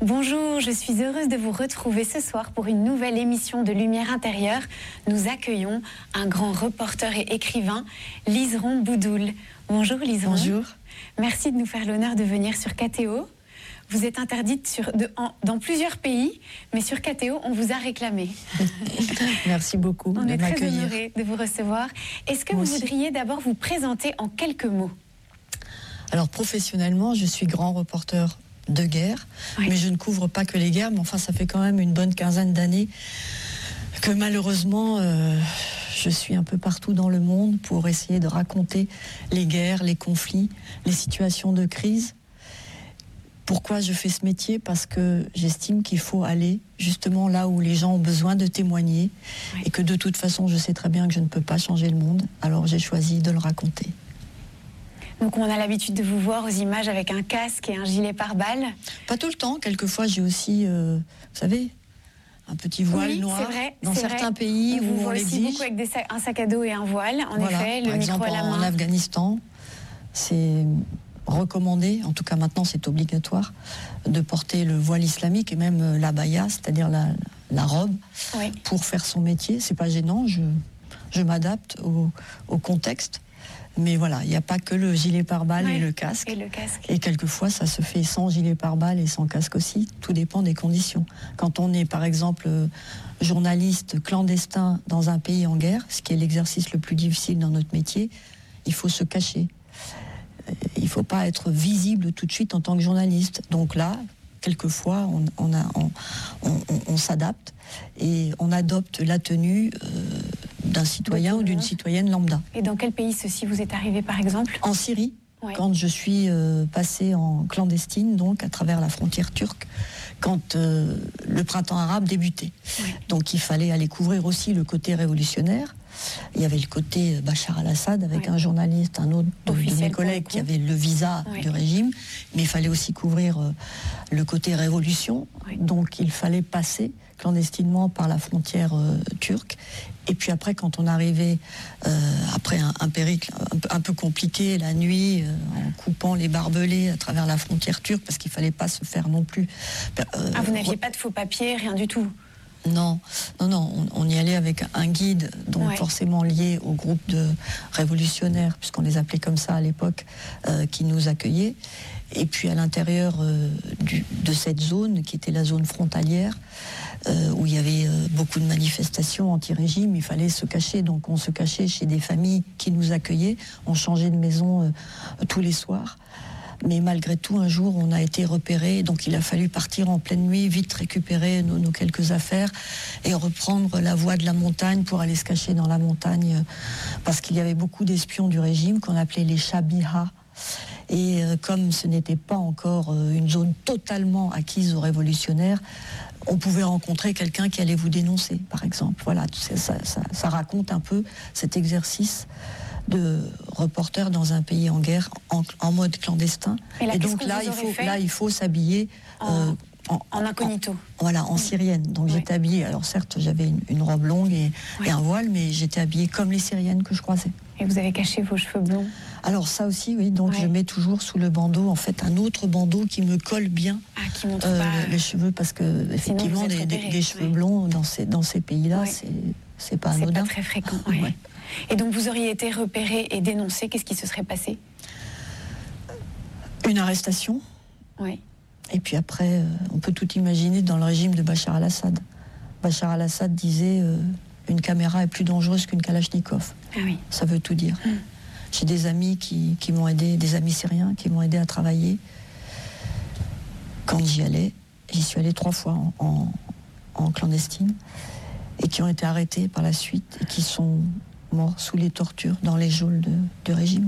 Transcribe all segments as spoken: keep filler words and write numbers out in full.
Bonjour, je suis heureuse de vous retrouver ce soir pour une nouvelle émission de Lumière intérieure. Nous accueillons un grand reporter et écrivain, Liseron Boudoul. Bonjour Liseron. Bonjour. Merci de nous faire l'honneur de venir sur K T O. Vous êtes interdite sur, de, en, dans plusieurs pays, mais sur K T O, on vous a réclamé. Merci beaucoup on de est m'accueillir. très honorés de vous recevoir. Est-ce que Moi vous aussi. voudriez d'abord vous présenter en quelques mots? Alors professionnellement, je suis grand reporter de guerre, Oui. mais je ne couvre pas que les guerres, mais enfin ça fait quand même une bonne quinzaine d'années que malheureusement euh, je suis un peu partout dans le monde pour essayer de raconter les guerres, les conflits, les situations de crise. Pourquoi je fais ce métier? Parce que j'estime qu'il faut aller justement là où les gens ont besoin de témoigner, Oui. et que de toute façon je sais très bien que je ne peux pas changer le monde, alors j'ai choisi de le raconter. Donc on a l'habitude de vous voir aux images avec un casque et un gilet pare-balles. Pas tout le temps, quelquefois j'ai aussi, euh, vous savez, un petit voile Oui, noir c'est vrai, dans c'est certains vrai. pays On vous où on voit aussi l'exige. beaucoup avec des sacs- un sac à dos et un voile. En Voilà. effet, le Par micro exemple, à la en main. Afghanistan, c'est recommandé, en tout cas maintenant c'est obligatoire, de porter le voile islamique et même euh, l'abaya, c'est-à-dire la, la robe, Oui. pour faire son métier. C'est pas gênant, je, je m'adapte au, au contexte. Mais voilà, il n'y a pas que le gilet pare-balles Ouais. et le casque. Et le casque. Et quelquefois, ça se fait sans gilet pare-balles et sans casque aussi. Tout dépend des conditions. Quand on est, par exemple, euh, journaliste clandestin dans un pays en guerre, ce qui est l'exercice le plus difficile dans notre métier, il faut se cacher. Euh, Il ne faut pas être visible tout de suite en tant que journaliste. Donc là, quelquefois, on, on, a- on- on- on- on s'adapte et on adopte la tenue euh, d'un citoyen tout ou le d'une monde. citoyenne lambda. Et dans quel pays ceci vous est arrivé, par exemple? En Syrie, Ouais. quand je suis euh, passée en clandestine, donc à travers la frontière turque, quand euh, le printemps arabe débutait. Ouais. Donc il fallait aller couvrir aussi le côté révolutionnaire. Il y avait le côté Bachar al-Assad avec Ouais. un journaliste, un autre de- de Officiel mes pour le collègues coup. qui avait le visa Ouais. du régime, mais il fallait aussi couvrir euh, le côté révolution. Ouais. Donc il fallait passer clandestinement par la frontière euh, turque. Et puis après, quand on arrivait, euh, après un, un périple un peu, un peu compliqué, la nuit, euh, en coupant les barbelés à travers la frontière turque, parce qu'il fallait pas se faire non plus... euh, Ah, vous n'aviez re- pas de faux papiers, rien du tout? Non, non, non, on, on y allait avec un guide, donc Ouais. forcément lié au groupe de révolutionnaires, puisqu'on les appelait comme ça à l'époque, euh, qui nous accueillait. Et puis à l'intérieur euh, du- de cette zone, qui était la zone frontalière, euh, où il y avait euh, beaucoup de manifestations anti-régime, il fallait se cacher. Donc on se cachait chez des familles qui nous accueillaient. On changeait de maison euh, tous les soirs. Mais malgré tout, un jour, on a été repéré. Donc il a fallu partir en pleine nuit, vite récupérer nos, nos quelques affaires et reprendre la voie de la montagne pour aller se cacher dans la montagne. euh, Parce qu'il y avait beaucoup d'espions du régime qu'on appelait les Shabiha. Et euh, comme ce n'était pas encore euh, une zone totalement acquise aux révolutionnaires, on pouvait rencontrer quelqu'un qui allait vous dénoncer, par exemple. Voilà, ça, ça, ça, ça raconte un peu cet exercice de reporter dans un pays en guerre, en, en mode clandestin. Et là, Et qu'est-ce donc que là vous il, aurez faut, fait là, il faut s'habiller En- euh, en, En incognito. en- voilà, en syrienne. Donc Oui. j'étais habillée, alors certes, j'avais une, une robe longue et, Oui. et un voile, mais j'étais habillée comme les syriennes que je croisais. Et vous avez caché vos cheveux blonds? Alors ça aussi, oui, donc Ouais. je mets toujours sous le bandeau, en fait, un autre bandeau qui me colle bien Ah, qui montre euh, pas... les cheveux, parce que effectivement, vous êtes des, des- repérés, des cheveux ouais. blonds dans ces, dans ces pays-là, Ouais. c'est, c'est pas C'est anodin. pas très fréquent. Ouais. Ouais. Et donc vous auriez été repéré et dénoncé, qu'est-ce qui se serait passé? Une arrestation, Oui. et puis après, euh, on peut tout imaginer dans le régime de Bachar al-Assad. Bachar al-Assad disait euh, une caméra est plus dangereuse qu'une Kalachnikov. Ah oui. Ça veut tout dire. Mm. J'ai des amis qui, qui m'ont aidé, des amis syriens qui m'ont aidé à travailler. Quand j'y allais, j'y suis allée trois fois en, en, en clandestine, et qui ont été arrêtés par la suite et qui sont morts sous les tortures dans les geôles de, du régime.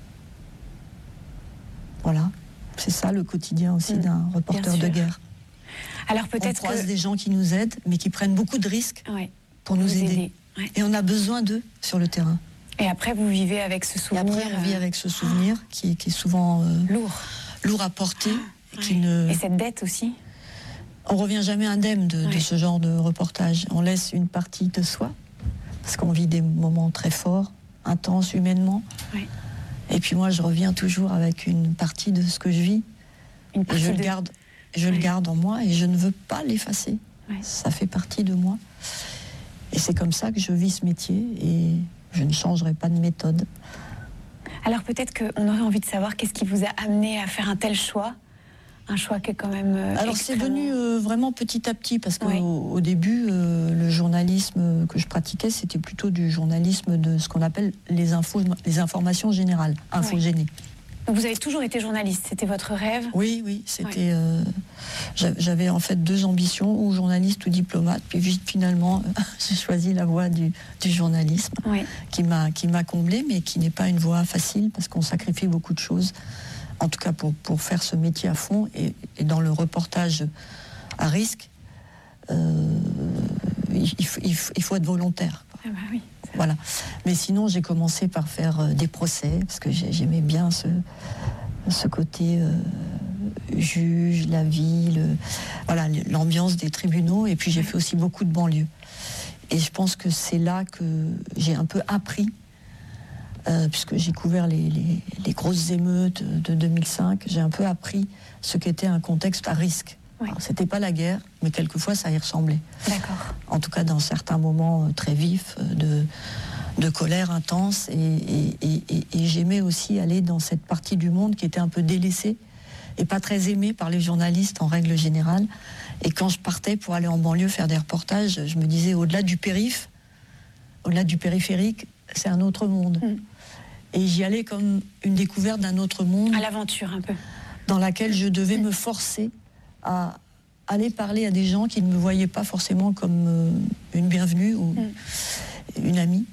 Voilà, c'est ça le quotidien aussi Mm. d'un reporter Bien de sûr. guerre. Alors On peut-être croise que... des gens qui nous aident, mais qui prennent beaucoup de risques Ouais. pour nous Vous aider. aider. Ouais. Et on a besoin d'eux sur le terrain. Et après vous vivez avec ce Et souvenir... après, on vit euh, avec ce souvenir qui, est- qui est souvent euh, lourd. lourd à porter. Et qui Ouais. ne... Et cette dette aussi? On revient jamais indemne de, de Ouais. ce genre de reportage. On laisse une partie de soi, parce qu'on vit des moments très forts, intenses humainement. Ouais. Et puis moi, je reviens toujours avec une partie de ce que je vis. Une Et partie je le de... garde je oui. le garde en moi et je ne veux pas l'effacer. Oui. Ça fait partie de moi. Et c'est comme ça que je vis ce métier et je ne changerai pas de méthode. Alors peut-être qu'on aurait envie de savoir qu'est-ce qui vous a amené à faire un tel choix, un choix qui est quand même euh, Alors extrêmement... c'est venu euh, vraiment petit à petit parce qu'au Oui. au début, euh, le journalisme que je pratiquais, c'était plutôt du journalisme de ce qu'on appelle les, infos, les informations générales, infogénées. Oui. Donc vous avez toujours été journaliste, c'était votre rêve? Oui, oui, c'était. Euh, j'avais en fait deux ambitions, ou journaliste ou diplomate. Puis vite, finalement, j'ai choisi la voie du, du journalisme, oui. qui m'a qui m'a comblée, mais qui n'est pas une voie facile parce qu'on sacrifie beaucoup de choses. En tout cas, pour pour faire ce métier à fond et, et dans le reportage à risque, euh, il, il, il, il faut être volontaire. Ah bah oui. Voilà. Mais sinon, j'ai commencé par faire euh, des procès, parce que j'aimais bien ce, ce côté euh, juge, la ville, voilà, l'ambiance des tribunaux. Et puis j'ai fait aussi beaucoup de banlieues. Et je pense que c'est là que j'ai un peu appris, euh, puisque j'ai couvert les, les, les grosses émeutes de deux mille cinq, j'ai un peu appris ce qu'était un contexte à risque. Oui. C'était pas la guerre, mais quelquefois ça y ressemblait. D'accord. En tout cas, dans certains moments très vifs de, de colère intense. Et, et, et, et, et j'aimais aussi aller dans cette partie du monde qui était un peu délaissée et pas très aimée par les journalistes en règle générale. Et quand je partais pour aller en banlieue faire des reportages, je me disais, au-delà du périph', au-delà du périphérique, c'est un autre monde. Mm. Et j'y allais comme une découverte d'un autre monde. À l'aventure, un peu. Dans laquelle je devais mm. me forcer à aller parler à des gens qui ne me voyaient pas forcément comme euh, une bienvenue ou mm. une amie.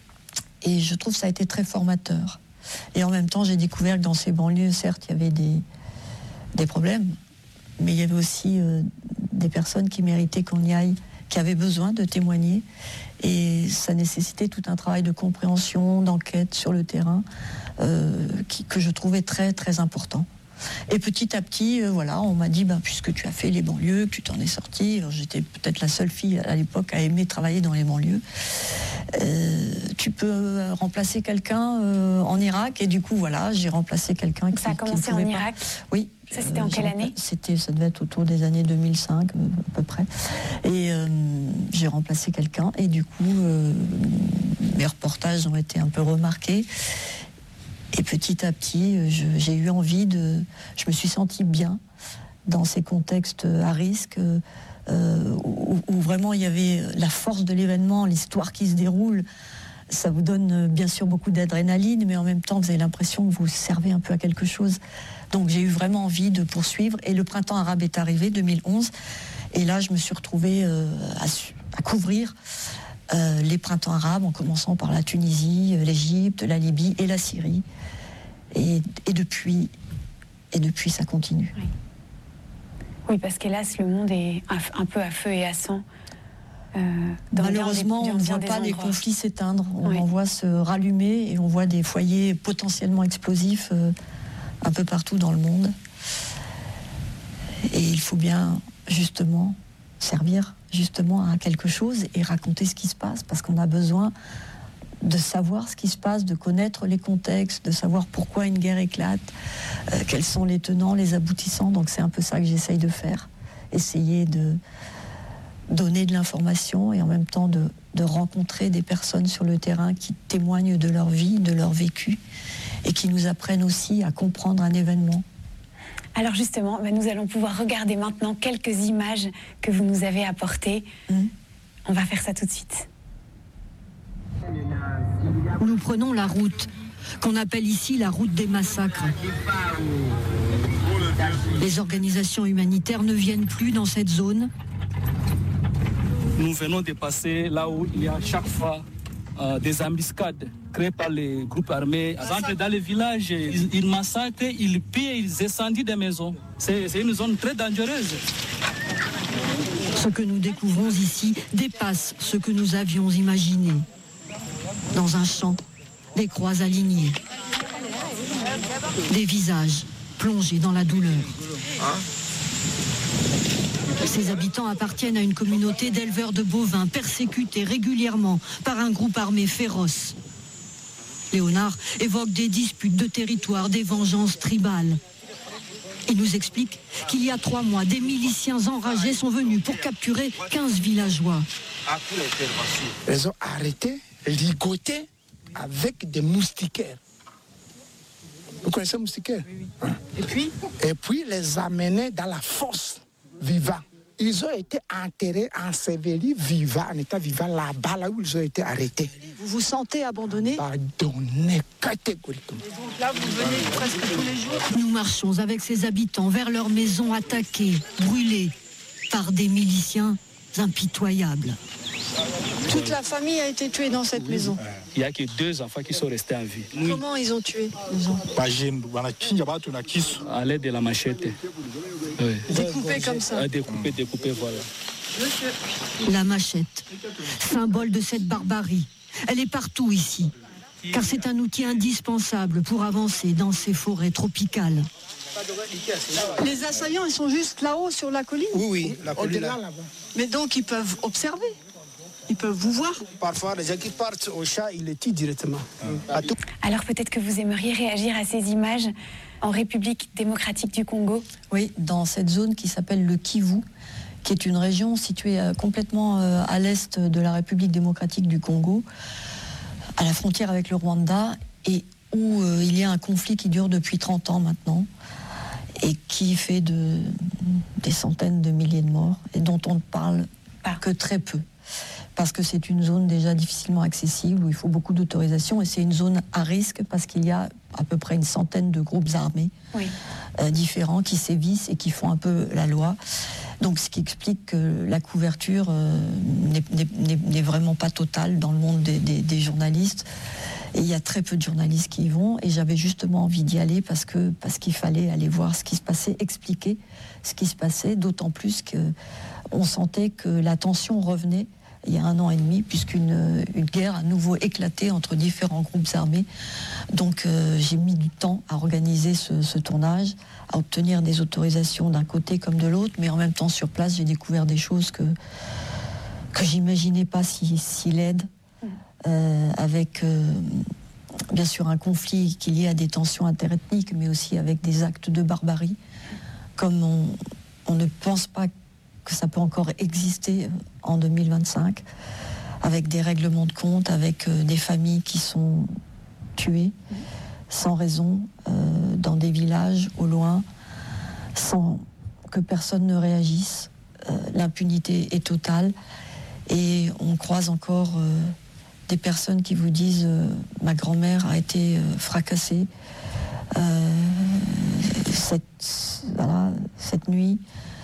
Et je trouve que ça a été très formateur. Et en même temps, j'ai découvert que dans ces banlieues, certes, il y avait des, des problèmes, mais il y avait aussi euh, des personnes qui méritaient qu'on y aille, qui avaient besoin de témoigner. Et ça nécessitait tout un travail de compréhension, d'enquête sur le terrain, euh, qui, que je trouvais très, très important. Et petit à petit, euh, voilà, on m'a dit, ben, puisque tu as fait les banlieues, que tu t'en es sortie, j'étais peut-être la seule fille à l'époque à aimer travailler dans les banlieues, euh, tu peux remplacer quelqu'un euh, en Irak. Et du coup, voilà, j'ai remplacé quelqu'un qui... Ça a commencé en Irak? Oui. Ça, c'était en quelle année? C'était, ça devait être autour des années deux mille cinq, à peu près. Et euh, j'ai remplacé quelqu'un. Et du coup, euh, mes reportages ont été un peu remarqués. Et petit à petit, je, j'ai eu envie de... Je me suis sentie bien dans ces contextes à risque, euh, où, où vraiment il y avait la force de l'événement, l'histoire qui se déroule. Ça vous donne bien sûr beaucoup d'adrénaline, mais en même temps, vous avez l'impression que vous servez un peu à quelque chose. Donc j'ai eu vraiment envie de poursuivre. Et le printemps arabe est arrivé, deux mille onze. Et là, je me suis retrouvée euh, à, à couvrir Euh, les printemps arabes, en commençant par la Tunisie, l'Égypte, la Libye et la Syrie. Et, et, depuis, et depuis, ça continue. Oui, oui, parce qu'hélas, le monde est un peu à feu et à sang. Euh, Malheureusement, des, on ne voit pas endroits. les conflits s'éteindre. On oui. en voit se rallumer et on voit des foyers potentiellement explosifs euh, un peu partout dans le monde. Et il faut bien, justement, servir justement à quelque chose et raconter ce qui se passe, parce qu'on a besoin de savoir ce qui se passe, de connaître les contextes, de savoir pourquoi une guerre éclate, euh, quels sont les tenants, les aboutissants. Donc c'est un peu ça que j'essaye de faire, essayer de donner de l'information et en même temps de, de rencontrer des personnes sur le terrain qui témoignent de leur vie, de leur vécu et qui nous apprennent aussi à comprendre un événement. Alors justement, ben nous allons pouvoir regarder maintenant quelques images que vous nous avez apportées. Mmh. On va faire ça tout de suite. Nous prenons la route, qu'on appelle ici la route des massacres. Les organisations humanitaires ne viennent plus dans cette zone. Nous venons de passer là où il y a chaque fois euh, des embuscades créés par les groupes armés. Ils entrent dans les villages, ils, ils massacrent, ils pillent, ils incendient des maisons. C'est, c'est une zone très dangereuse. Ce que nous découvrons ici dépasse ce que nous avions imaginé. Dans un champ, des croix alignées, des visages plongés dans la douleur. Ces habitants appartiennent à une communauté d'éleveurs de bovins persécutés régulièrement par un groupe armé féroce. Léonard évoque des disputes de territoire, des vengeances tribales. Il nous explique qu'il y a trois mois, des miliciens enragés sont venus pour capturer quinze villageois. Ils ont arrêté, ligoté avec des moustiquaires. Vous connaissez les moustiquaires? Oui, oui. Et puis Et puis les amener dans la fosse vivant. Ils ont été enterrés, ensevelis vivants, en état vivant là-bas, là où ils ont été arrêtés. Vous vous sentez abandonné? Abandonné catégoriquement. Et donc là, vous venez presque tous les jours? Nous marchons avec ces habitants vers leurs maisons attaquées, brûlées par des miliciens impitoyables. Toute la famille a été tuée dans cette maison. Il n'y a que deux enfants qui sont restés en vie. Comment ils ont tué les gens? À l'aide de la machette. Oui. Découpés comme ça. Découpés, découpés, voilà. La machette, symbole de cette barbarie. Elle est partout ici, car c'est un outil indispensable pour avancer dans ces forêts tropicales. Les assaillants, ils sont juste là-haut sur la colline? Oui, oui, la colline là. Mais donc ils peuvent observer? Ils peuvent vous voir? Parfois, les gens qui partent au chat, ils les tuent directement. Ah. Alors peut-être que vous aimeriez réagir à ces images en République démocratique du Congo? Oui, dans cette zone qui s'appelle le Kivu, qui est une région située complètement à l'est de la République démocratique du Congo, à la frontière avec le Rwanda, et où euh, il y a un conflit qui dure depuis trente ans maintenant, et qui fait de, des centaines de milliers de morts, et dont on ne parle ah. que très peu. Parce que c'est une zone déjà difficilement accessible, où il faut beaucoup d'autorisation, et c'est une zone à risque parce qu'il y a à peu près une centaine de groupes armés oui. euh, différents qui sévissent et qui font un peu la loi. Donc ce qui explique que la couverture euh, n'est vraiment pas totale dans le monde des, des, des journalistes. Et il y a très peu de journalistes qui y vont, et j'avais justement envie d'y aller parce que parce qu'il fallait aller voir ce qui se passait, expliquer ce qui se passait, d'autant plus qu'on sentait que la tension revenait il y a un an et demi, puisqu'une une guerre a à nouveau éclaté entre différents groupes armés. Donc euh, j'ai mis du temps à organiser ce, ce tournage, à obtenir des autorisations d'un côté comme de l'autre, mais en même temps sur place j'ai découvert des choses que, que j'imaginais pas si, si laides, euh, avec euh, bien sûr un conflit qui est lié à des tensions interethniques, mais aussi avec des actes de barbarie, comme on, on ne pense pas que ça peut encore exister en deux mille vingt-cinq, avec des règlements de compte, avec euh, des familles qui sont tuées sans raison, euh, dans des villages au loin, sans que personne ne réagisse. Euh, l'impunité est totale, et on croise encore euh, des personnes qui vous disent euh, ma grand-mère a été euh, fracassée euh, cette, voilà, cette nuit.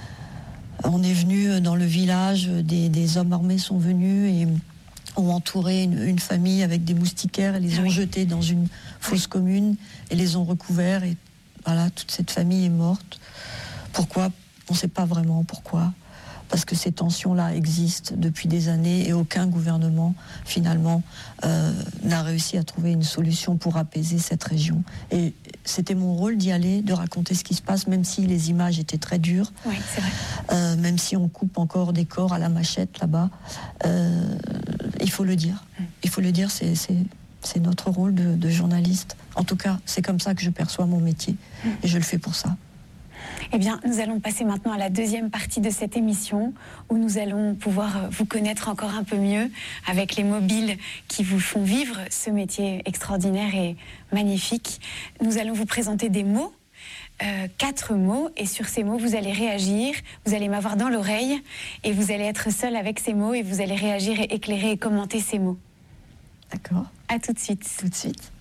On est venu dans le village, des, des hommes armés sont venus et ont entouré une, une famille avec des moustiquaires et les ont jetés dans une fosse commune et les ont recouverts, et voilà, toute cette famille est morte. Pourquoi? On ne sait pas vraiment pourquoi. Parce que ces tensions-là existent depuis des années et aucun gouvernement, finalement, euh, n'a réussi à trouver une solution pour apaiser cette région. Et c'était mon rôle d'y aller, de raconter ce qui se passe, même si les images étaient très dures. Oui, c'est vrai. Euh, même si on coupe encore des corps à la machette là-bas. Euh, il faut le dire. Mm. Il faut le dire, c'est, c'est, c'est notre rôle de, de journaliste. En tout cas, c'est comme ça que je perçois mon métier. Mm. Et je le fais pour ça. Eh bien, nous allons passer maintenant à la deuxième partie de cette émission, où nous allons pouvoir vous connaître encore un peu mieux avec les mobiles qui vous font vivre ce métier extraordinaire et magnifique. Nous allons vous présenter des mots, euh, quatre mots, et sur ces mots, vous allez réagir, vous allez m'avoir dans l'oreille, et vous allez être seul avec ces mots, et vous allez réagir et éclairer et commenter ces mots. D'accord. À tout de suite. Tout de suite.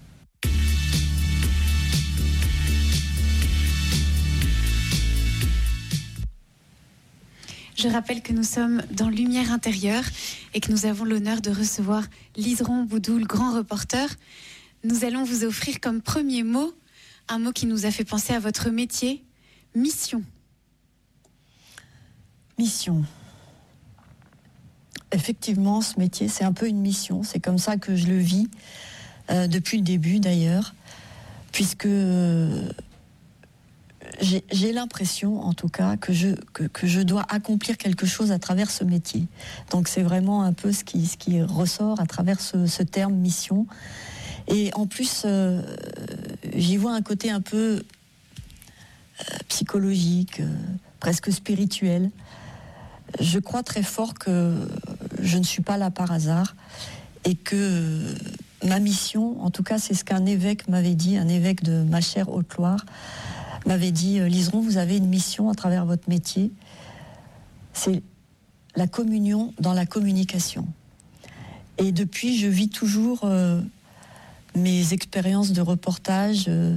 Je rappelle que nous sommes dans Lumière intérieure et que nous avons l'honneur de recevoir Liseron Boudoul, grand reporter. Nous allons vous offrir comme premier mot un mot qui nous a fait penser à votre métier, mission. Mission. Effectivement, ce métier, c'est un peu une mission. C'est comme ça que je le vis, euh, depuis le début d'ailleurs, puisque... Euh, J'ai, j'ai l'impression, en tout cas, que je, que, que je dois accomplir quelque chose à travers ce métier. Donc c'est vraiment un peu ce qui, ce qui ressort à travers ce, ce terme mission. Et en plus, euh, j'y vois un côté un peu euh, psychologique, euh, presque spirituel. Je crois très fort que je ne suis pas là par hasard et que euh, ma mission, en tout cas c'est ce qu'un évêque m'avait dit, un évêque de ma chère Haute-Loire, m'avait dit, Liseron, vous avez une mission à travers votre métier, c'est la communion dans la communication. Et depuis, je vis toujours euh, mes expériences de reportage, euh,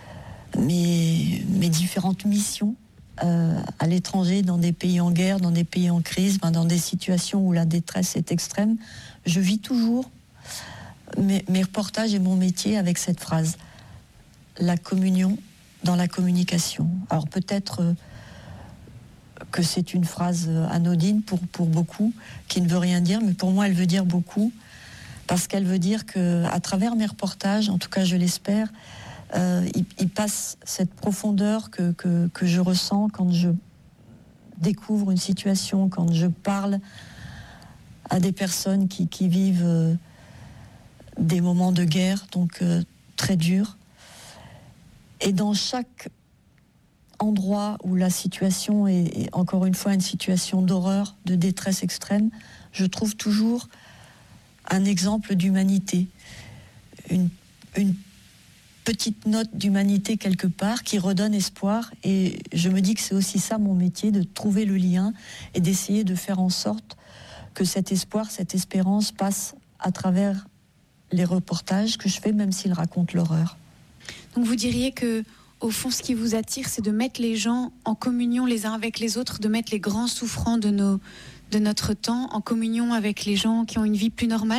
mes, mes différentes missions euh, à l'étranger, dans des pays en guerre, dans des pays en crise, ben, dans des situations où la détresse est extrême. Je vis toujours mes, mes reportages et mon métier avec cette phrase, la communion dans la communication. Alors peut-être euh, que c'est une phrase anodine pour, pour beaucoup, qui ne veut rien dire, mais pour moi elle veut dire beaucoup, parce qu'elle veut dire qu'à travers mes reportages, en tout cas je l'espère, euh, il, il passe cette profondeur que, que, que je ressens quand je découvre une situation, quand je parle à des personnes qui, qui vivent euh, des moments de guerre, donc euh, très durs. Et dans chaque endroit où la situation est, est encore une fois une situation d'horreur, de détresse extrême, je trouve toujours un exemple d'humanité, une, une petite note d'humanité quelque part qui redonne espoir. Et je me dis que c'est aussi ça mon métier, de trouver le lien et d'essayer de faire en sorte que cet espoir, cette espérance passe à travers les reportages que je fais, même s'ils racontent l'horreur. Donc vous diriez que, au fond, ce qui vous attire, c'est de mettre les gens en communion les uns avec les autres, de mettre les grands souffrants de, nos, de notre temps en communion avec les gens qui ont une vie plus normale ?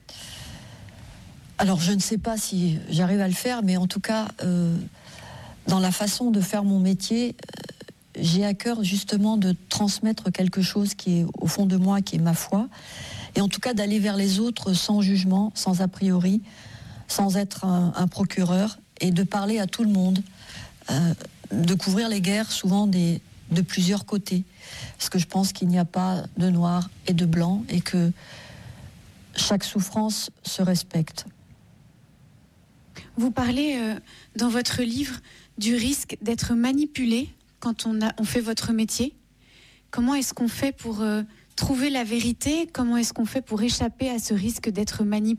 Alors, je ne sais pas si j'arrive à le faire, mais en tout cas, euh, dans la façon de faire mon métier, euh, j'ai à cœur justement de transmettre quelque chose qui est au fond de moi, qui est ma foi, et en tout cas d'aller vers les autres sans jugement, sans a priori, sans être un, un procureur, et de parler à tout le monde, euh, de couvrir les guerres souvent des, de plusieurs côtés, parce que je pense qu'il n'y a pas de noir et de blanc, et que chaque souffrance se respecte. Vous parlez euh, dans votre livre du risque d'être manipulé quand on, a, on fait votre métier. Comment est-ce qu'on fait pour euh, trouver la vérité ? Comment est-ce qu'on fait pour échapper à ce risque d'être manipulé ?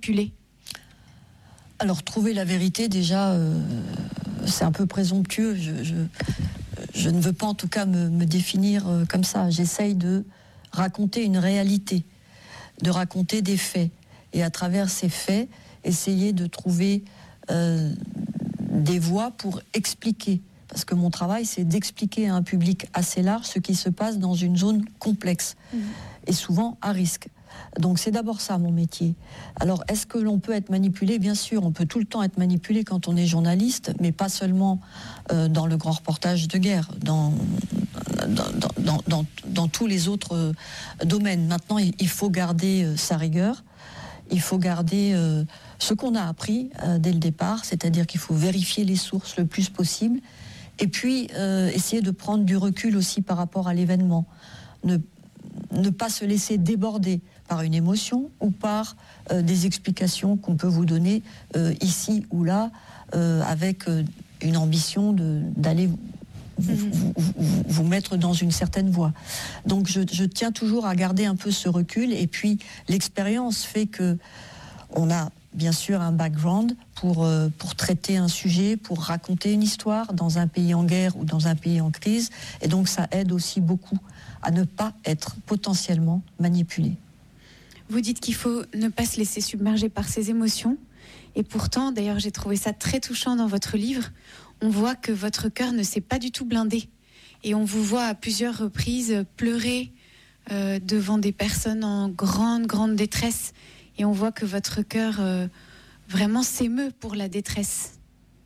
Alors, trouver la vérité, déjà, euh, c'est un peu présomptueux. Je, je, je ne veux pas, en tout cas, me, me définir euh, comme ça. J'essaye de raconter une réalité, de raconter des faits. Et à travers ces faits, essayer de trouver euh, des voies pour expliquer. Parce que mon travail, c'est d'expliquer à un public assez large ce qui se passe dans une zone complexe, mmh. et souvent à risque. Donc c'est d'abord ça mon métier. Alors est-ce que l'on peut être manipulé ? Bien sûr, on peut tout le temps être manipulé quand on est journaliste, mais pas seulement euh, dans le grand reportage de guerre, dans, dans, dans, dans, dans tous les autres euh, domaines. Maintenant, il faut garder euh, sa rigueur, il faut garder euh, ce qu'on a appris euh, dès le départ, c'est-à-dire qu'il faut vérifier les sources le plus possible, et puis euh, essayer de prendre du recul aussi par rapport à l'événement. Ne, ne pas se laisser déborder par une émotion ou par euh, des explications qu'on peut vous donner euh, ici ou là, euh, avec euh, une ambition de, d'aller vous, mmh. vous, vous, vous mettre dans une certaine voie. Donc je, je tiens toujours à garder un peu ce recul, et puis l'expérience fait que on a bien sûr un background pour, euh, pour traiter un sujet, pour raconter une histoire dans un pays en guerre ou dans un pays en crise, et donc ça aide aussi beaucoup à ne pas être potentiellement manipulé. Vous dites qu'il faut ne pas se laisser submerger par ses émotions. Et pourtant, d'ailleurs, j'ai trouvé ça très touchant dans votre livre. On voit que votre cœur ne s'est pas du tout blindé. Et on vous voit à plusieurs reprises pleurer euh, devant des personnes en grande, grande détresse. Et on voit que votre cœur euh, vraiment s'émeut pour la détresse.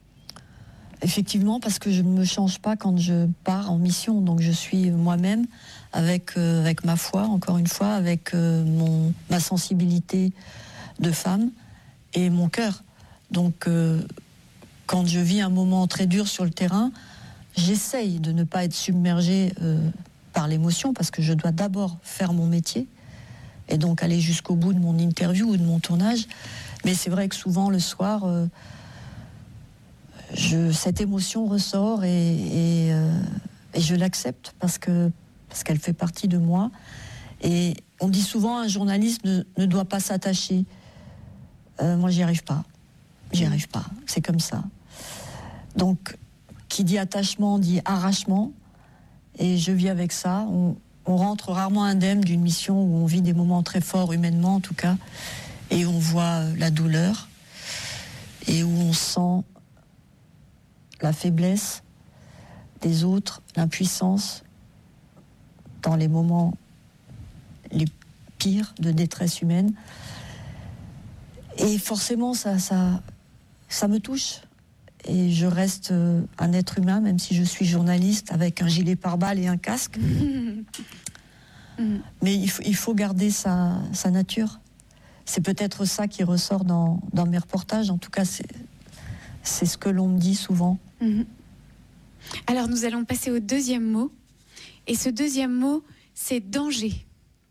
Effectivement, parce que je ne me change pas quand je pars en mission. Donc je suis moi-même, avec, euh, avec ma foi, encore une fois, avec euh, mon, ma sensibilité de femme et mon cœur. Donc euh, quand je vis un moment très dur sur le terrain, j'essaye de ne pas être submergée euh, par l'émotion, parce que je dois d'abord faire mon métier et donc aller jusqu'au bout de mon interview ou de mon tournage. Mais c'est vrai que souvent le soir, euh, je, cette émotion ressort et, et, euh, et je l'accepte parce que, parce qu'elle fait partie de moi. Et on dit souvent un journaliste ne, ne doit pas s'attacher. Euh, moi, j'y arrive pas. J'y arrive pas. C'est comme ça. Donc, qui dit attachement dit arrachement. Et je vis avec ça. On, on rentre rarement indemne d'une mission où on vit des moments très forts, humainement en tout cas, et on voit la douleur, et où on sent la faiblesse des autres, l'impuissance dans les moments les pires de détresse humaine. Et forcément, ça, ça, ça me touche. Et je reste un être humain, même si je suis journaliste avec un gilet pare-balles et un casque. Mais il faut, il faut garder sa, sa nature. C'est peut-être ça qui ressort dans, dans mes reportages. En tout cas, c'est, c'est ce que l'on me dit souvent. Mmh. Alors, nous allons passer au deuxième mot. Et ce deuxième mot, c'est danger.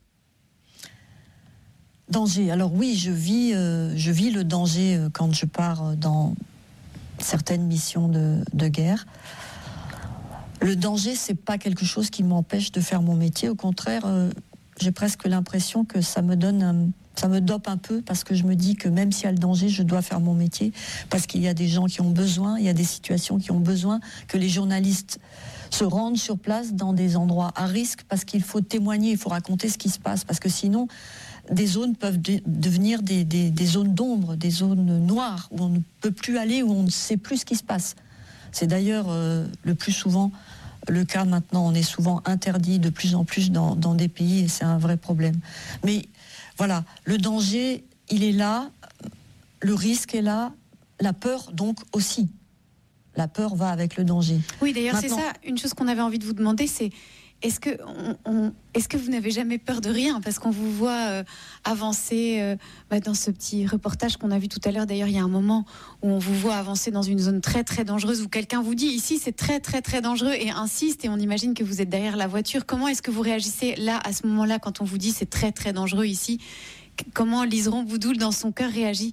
Danger. Alors oui, je vis, euh, je vis le danger euh, quand je pars dans certaines missions de, de guerre. Le danger, c'est pas quelque chose qui m'empêche de faire mon métier. Au contraire, euh, j'ai presque l'impression que ça me donne, un, ça me dope un peu parce que je me dis que même s'il y a le danger, je dois faire mon métier parce qu'il y a des gens qui ont besoin, il y a des situations qui ont besoin que les journalistes se rendent sur place dans des endroits à risque parce qu'il faut témoigner, il faut raconter ce qui se passe parce que sinon, des zones peuvent de, devenir des, des, des zones d'ombre, des zones noires où on ne peut plus aller, où on ne sait plus ce qui se passe. C'est d'ailleurs euh, le plus souvent le cas maintenant. On est souvent interdit de plus en plus dans, dans des pays et c'est un vrai problème. Mais voilà, le danger, il est là, le risque est là, la peur donc aussi. La peur va avec le danger. Oui, d'ailleurs, maintenant, c'est ça. Une chose qu'on avait envie de vous demander, c'est Est-ce que, on, on, est-ce que vous n'avez jamais peur de rien? Parce qu'on vous voit euh, avancer euh, bah, dans ce petit reportage qu'on a vu tout à l'heure. D'ailleurs, il y a un moment où on vous voit avancer dans une zone très très dangereuse où quelqu'un vous dit ici c'est très très très dangereux et insiste et on imagine que vous êtes derrière la voiture. Comment est-ce que vous réagissez là, à ce moment-là, quand on vous dit c'est très très dangereux ici? Comment Liseron Boudoul dans son cœur réagit?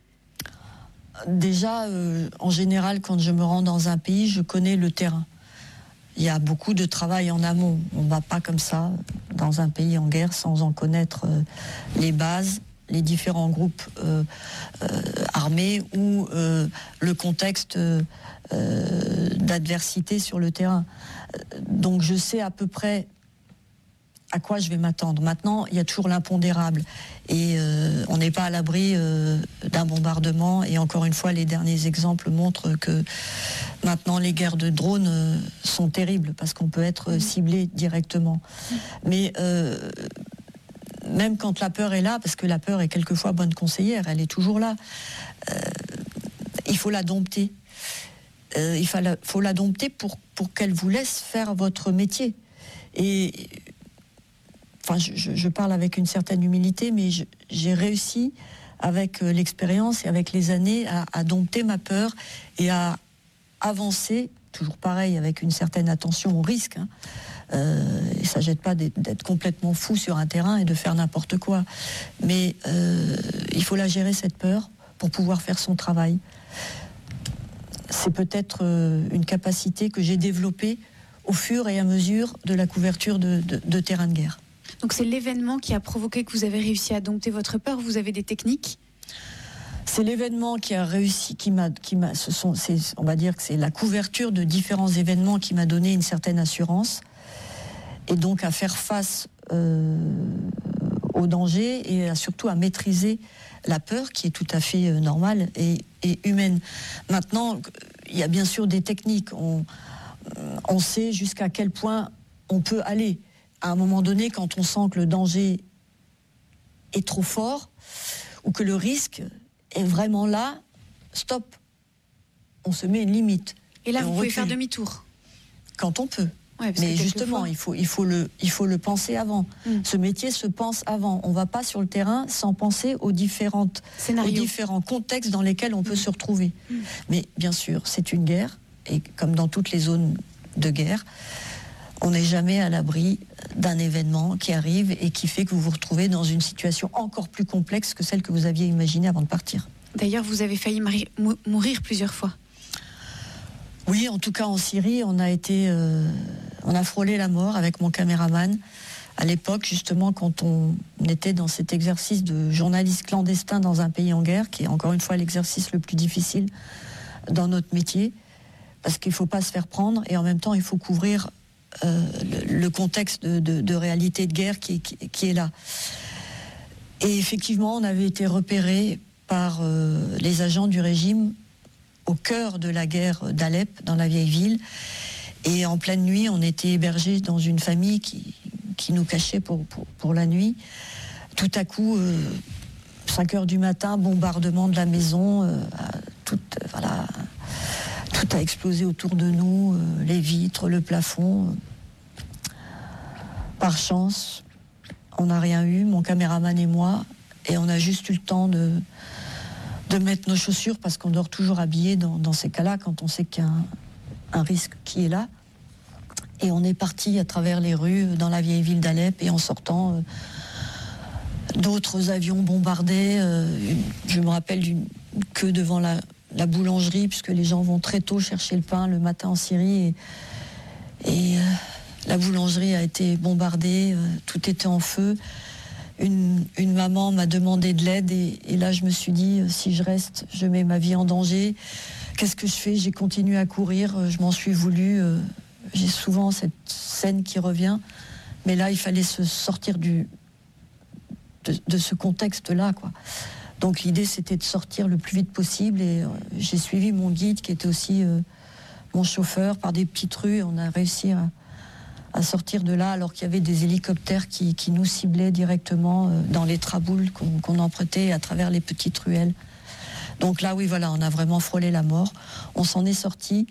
Déjà, euh, en général, quand je me rends dans un pays, je connais le terrain. Il y a beaucoup de travail en amont. On ne va pas comme ça dans un pays en guerre sans en connaître euh, les bases, les différents groupes euh, euh, armés ou euh, le contexte euh, d'adversité sur le terrain. Donc je sais à peu près à quoi je vais m'attendre. Maintenant, il y a toujours l'impondérable. Et euh, on n'est pas à l'abri euh, d'un bombardement. Et encore une fois, les derniers exemples montrent que maintenant, les guerres de drones euh, sont terribles parce qu'on peut être ciblé directement. Mais euh, même quand la peur est là, parce que la peur est quelquefois bonne conseillère, elle est toujours là, euh, il faut la dompter. Euh, il faut la, faut la dompter pour, pour qu'elle vous laisse faire votre métier. Et... Enfin, je, je parle avec une certaine humilité, mais je, j'ai réussi, avec l'expérience et avec les années, à, à dompter ma peur et à avancer, toujours pareil, avec une certaine attention au risque. Hein. Euh, il ne s'agit pas d'être, d'être complètement fou sur un terrain et de faire n'importe quoi. Mais euh, il faut la gérer, cette peur, pour pouvoir faire son travail. C'est peut-être euh, une capacité que j'ai développée au fur et à mesure de la couverture de, de, de terrains de guerre. Donc c'est l'événement qui a provoqué que vous avez réussi à dompter votre peur. Vous avez des techniques? C'est l'événement qui a réussi, qui m'a, qui m'a, ce sont, c'est, on va dire que c'est la couverture de différents événements qui m'a donné une certaine assurance et donc à faire face euh, au danger et à, surtout à maîtriser la peur qui est tout à fait euh, normale et, et humaine. Maintenant, il y a bien sûr des techniques. On, on sait jusqu'à quel point on peut aller. À un moment donné, quand on sent que le danger est trop fort ou que le risque est vraiment là, stop. On se met une limite. Et là, et vous pouvez recule. faire demi-tour. Quand on peut. Ouais, mais justement, fois... il, faut, il, faut le, il faut le penser avant. Mm. Ce métier se pense avant. On ne va pas sur le terrain sans penser aux, différentes, aux différents contextes dans lesquels on peut mm. se retrouver. Mm. Mais bien sûr, c'est une guerre, et comme dans toutes les zones de guerre, on n'est jamais à l'abri d'un événement qui arrive et qui fait que vous vous retrouvez dans une situation encore plus complexe que celle que vous aviez imaginée avant de partir. D'ailleurs, vous avez failli mourir plusieurs fois. Oui, en tout cas en Syrie, on a été, euh, on a frôlé la mort avec mon caméraman. À l'époque, justement, quand on était dans cet exercice de journaliste clandestin dans un pays en guerre, qui est encore une fois l'exercice le plus difficile dans notre métier, parce qu'il ne faut pas se faire prendre, et en même temps, il faut couvrir euh, le, le contexte de, de, de réalité de guerre qui, qui, qui est là. Et effectivement, on avait été repérés par euh, les agents du régime au cœur de la guerre d'Alep, dans la vieille ville. Et en pleine nuit, on était hébergés dans une famille qui, qui nous cachait pour, pour, pour la nuit. Tout à coup, euh, cinq heures du matin, bombardement de la maison, euh, tout, euh, voilà, tout a explosé autour de nous, euh, les vitres, le plafond. Par chance, on n'a rien eu, mon caméraman et moi, et on a juste eu le temps de, de mettre nos chaussures, parce qu'on dort toujours habillé dans, dans ces cas-là, quand on sait qu'il y a un, un risque qui est là. Et on est parti à travers les rues dans la vieille ville d'Alep, et en sortant, euh, d'autres avions bombardaient. Euh, je me rappelle d'une queue devant la, la boulangerie, puisque les gens vont très tôt chercher le pain le matin en Syrie. Et, et euh, la boulangerie a été bombardée, euh, tout était en feu. Une, une maman m'a demandé de l'aide, et, et là je me suis dit, euh, si je reste, je mets ma vie en danger. Qu'est-ce que je fais? J'ai continué à courir, euh, je m'en suis voulu. Euh, J'ai souvent cette scène qui revient, mais là, il fallait se sortir du, de, de ce contexte-là, quoi. Donc l'idée, c'était de sortir le plus vite possible, et euh, j'ai suivi mon guide, qui était aussi euh, mon chauffeur, par des petites rues. On a réussi à, à sortir de là, alors qu'il y avait des hélicoptères qui, qui nous ciblaient directement euh, dans les traboules qu'on, qu'on empruntait à travers les petites ruelles. Donc là, oui, voilà, on a vraiment frôlé la mort. On s'en est sorti.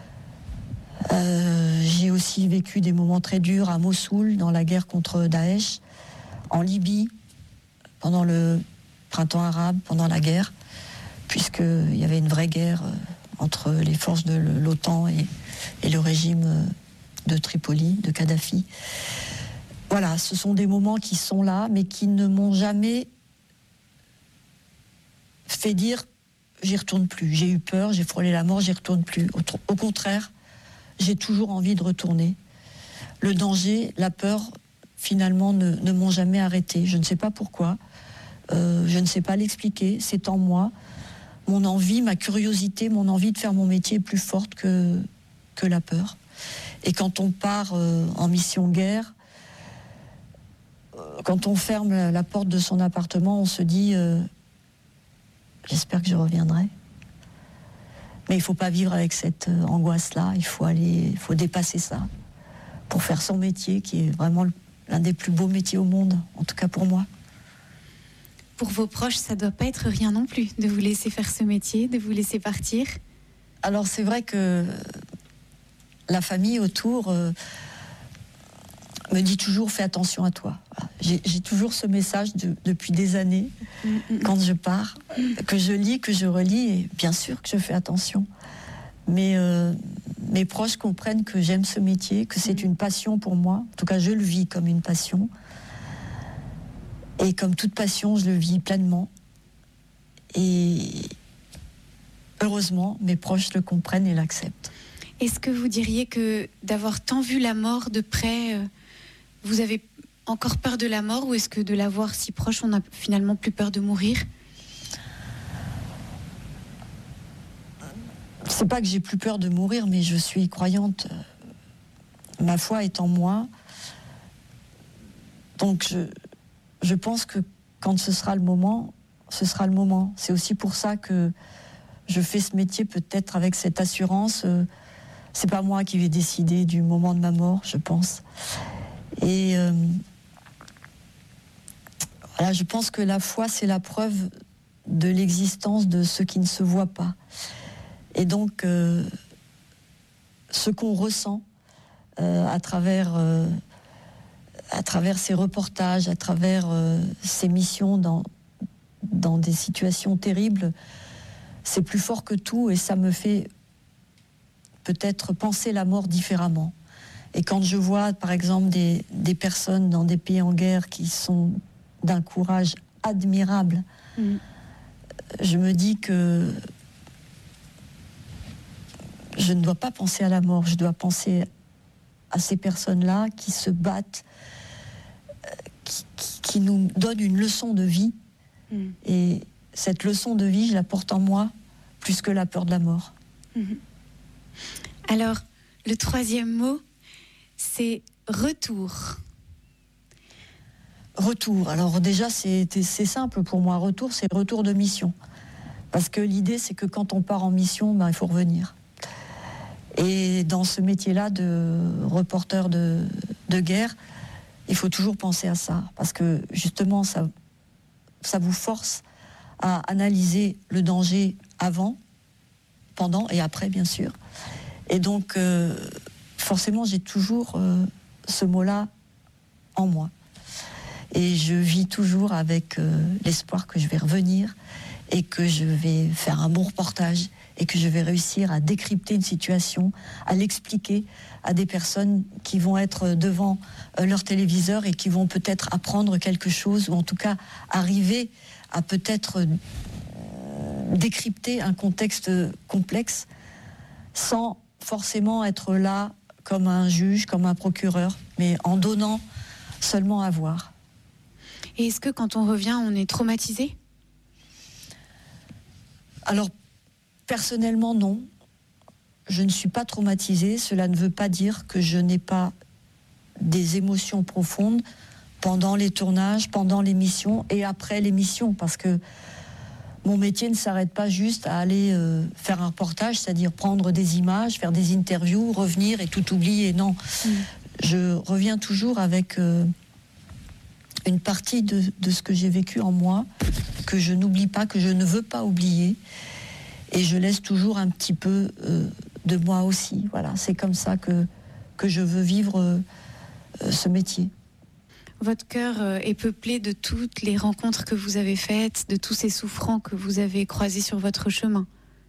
Euh, j'ai aussi vécu des moments très durs à Mossoul, dans la guerre contre Daesh, en Libye, pendant le printemps arabe, pendant la guerre, puisqu'il y avait une vraie guerre euh, entre les forces de l'OTAN et, et le régime euh, de Tripoli, de Kadhafi. Voilà, ce sont des moments qui sont là, mais qui ne m'ont jamais fait dire « j'y retourne plus ». J'ai eu peur, j'ai frôlé la mort, j'y retourne plus. Au, au contraire, j'ai toujours envie de retourner. Le danger, la peur, finalement, ne, ne m'ont jamais arrêté. Je ne sais pas pourquoi. Euh, je ne sais pas l'expliquer. C'est en moi. Mon envie, ma curiosité, mon envie de faire mon métier est plus forte que, que la peur. Et quand on part euh, en mission guerre, euh, quand on ferme la, la porte de son appartement, on se dit euh, « j'espère que je reviendrai ». Mais il ne faut pas vivre avec cette euh, angoisse-là, il faut aller, il faut dépasser ça pour faire son métier, qui est vraiment l'un des plus beaux métiers au monde, en tout cas pour moi. Pour vos proches, ça ne doit pas être rien non plus, de vous laisser faire ce métier, de vous laisser partir. Alors c'est vrai que la famille autour euh, me dit toujours « fais attention à toi ». J'ai, j'ai toujours ce message de, depuis des années, mmh. quand je pars, que je lis, que je relis, et bien sûr que je fais attention. Mais euh, mes proches comprennent que j'aime ce métier, que c'est mmh. une passion pour moi. En tout cas, je le vis comme une passion. Et comme toute passion, je le vis pleinement. Et heureusement, mes proches le comprennent et l'acceptent. Est-ce que vous diriez que d'avoir tant vu la mort de près, euh, vous avez encore peur de la mort, ou est-ce que de la voir si proche, on a finalement plus peur de mourir? C'est pas que j'ai plus peur de mourir, mais je suis croyante. Ma foi est en moi. Donc je, je pense que quand ce sera le moment, ce sera le moment. C'est aussi pour ça que je fais ce métier, peut-être avec cette assurance. C'est pas moi qui vais décider du moment de ma mort, je pense. Et euh, voilà, je pense que la foi, c'est la preuve de l'existence de ce qui ne se voit pas. Et donc, euh, ce qu'on ressent euh, à travers, euh, à travers ces reportages, à travers euh, ces missions dans, dans des situations terribles, c'est plus fort que tout, et ça me fait peut-être penser la mort différemment. Et quand je vois, par exemple, des, des personnes dans des pays en guerre qui sont d'un courage admirable, mmh. je me dis que je ne dois pas penser à la mort, je dois penser à ces personnes-là qui se battent, qui, qui, qui nous donnent une leçon de vie. Mmh. Et cette leçon de vie, je la porte en moi plus que la peur de la mort. Mmh. Alors, le troisième mot, c'est retour. Retour. Alors déjà, c'est, c'est simple pour moi. Retour, c'est retour de mission. Parce que l'idée, c'est que quand on part en mission, ben, il faut revenir. Et dans ce métier-là de reporter de, de guerre, il faut toujours penser à ça. Parce que justement, ça, ça vous force à analyser le danger avant, pendant et après, bien sûr. Et donc, euh, forcément, j'ai toujours euh, ce mot-là en moi. Et je vis toujours avec euh, l'espoir que je vais revenir et que je vais faire un bon reportage et que je vais réussir à décrypter une situation, à l'expliquer à des personnes qui vont être devant euh, leur téléviseur et qui vont peut-être apprendre quelque chose, ou en tout cas arriver à peut-être euh, décrypter un contexte complexe sans forcément être là comme un juge, comme un procureur, mais en donnant seulement à voir. Et est-ce que quand on revient, on est traumatisé ? Alors, personnellement, non. Je ne suis pas traumatisée. Cela ne veut pas dire que je n'ai pas des émotions profondes pendant les tournages, pendant l'émission et après l'émission, parce que mon métier ne s'arrête pas juste à aller euh, faire un reportage, c'est-à-dire prendre des images, faire des interviews, revenir et tout oublier. Non, mmh. Je reviens toujours avec euh, une partie de, de ce que j'ai vécu en moi, que je n'oublie pas, que je ne veux pas oublier, et je laisse toujours un petit peu euh, de moi aussi. Voilà, c'est comme ça que, que je veux vivre euh, ce métier. Votre cœur est peuplé de toutes les rencontres que vous avez faites, de tous ces souffrants que vous avez croisés sur votre chemin.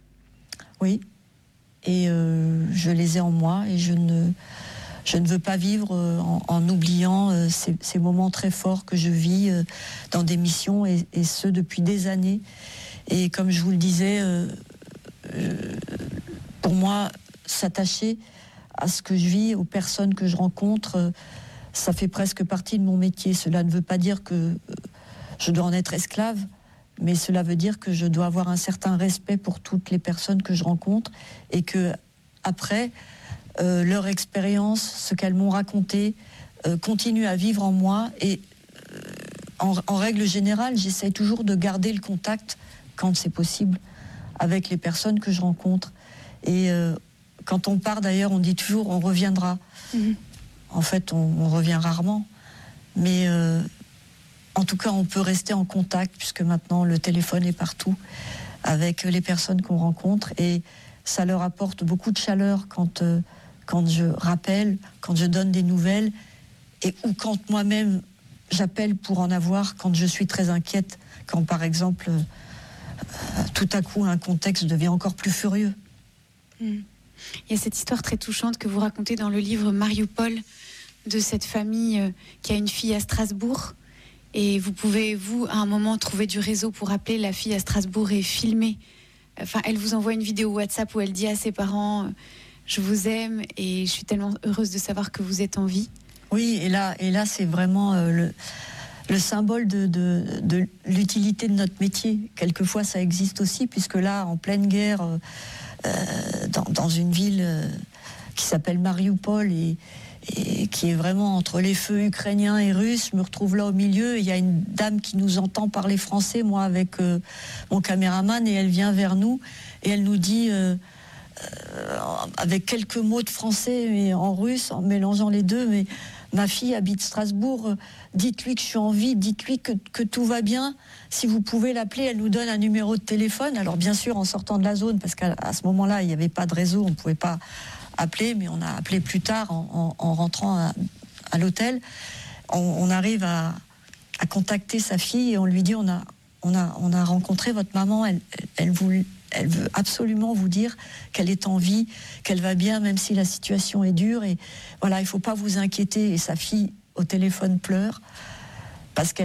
Oui, et euh, je les ai en moi et je ne, je ne veux pas vivre en, en oubliant euh, ces, ces moments très forts que je vis euh, dans des missions et, et ce depuis des années. Et comme je vous le disais, euh, euh, pour moi, s'attacher à ce que je vis, aux personnes que je rencontre, euh, ça fait presque partie de mon métier. Cela ne veut pas dire que je dois en être esclave, mais cela veut dire que je dois avoir un certain respect pour toutes les personnes que je rencontre et que, après, euh, leur expérience, ce qu'elles m'ont raconté, euh, continue à vivre en moi. Et euh, en, en règle générale, j'essaie toujours de garder le contact, quand c'est possible, avec les personnes que je rencontre. Et euh, quand on part, d'ailleurs, on dit toujours « on reviendra mmh. ». En fait, on, on revient rarement, mais euh, en tout cas, on peut rester en contact, puisque maintenant, le téléphone est partout, avec les personnes qu'on rencontre, et ça leur apporte beaucoup de chaleur quand, euh, quand je rappelle, quand je donne des nouvelles, et ou quand moi-même, j'appelle pour en avoir, quand je suis très inquiète, quand, par exemple, euh, tout à coup, un contexte devient encore plus furieux. Mmh. Il y a cette histoire très touchante que vous racontez dans le livre Mariupol, de cette famille qui a une fille à Strasbourg. Et vous pouvez, vous, à un moment, trouver du réseau pour appeler la fille à Strasbourg et filmer. Enfin, elle vous envoie une vidéo WhatsApp où elle dit à ses parents « Je vous aime et je suis tellement heureuse de savoir que vous êtes en vie. » Oui, et là, et là c'est vraiment euh, le, le symbole de, de, de l'utilité de notre métier. Quelquefois, ça existe aussi, puisque là, en pleine guerre, euh, dans, dans une ville euh, qui s'appelle Mariupol et et qui est vraiment entre les feux ukrainiens et russes. Je me retrouve là au milieu, il y a une dame qui nous entend parler français, moi avec euh, mon caméraman, et elle vient vers nous, et elle nous dit, euh, euh, avec quelques mots de français, mais en russe, en mélangeant les deux, mais ma fille habite Strasbourg, dites-lui que je suis en vie, dites-lui que, que tout va bien, si vous pouvez l'appeler. Elle nous donne un numéro de téléphone, alors bien sûr en sortant de la zone, parce qu'à à ce moment-là, il n'y avait pas de réseau, on ne pouvait pas appeler, mais on a appelé plus tard en, en, en rentrant à, à l'hôtel. On, on arrive à, à contacter sa fille et on lui dit on a, on a, on a rencontré votre maman, elle, elle, elle, vous, elle veut absolument vous dire qu'elle est en vie, qu'elle va bien, même si la situation est dure. Et voilà, il ne faut pas vous inquiéter. Et sa fille, au téléphone, pleure parce qu'elle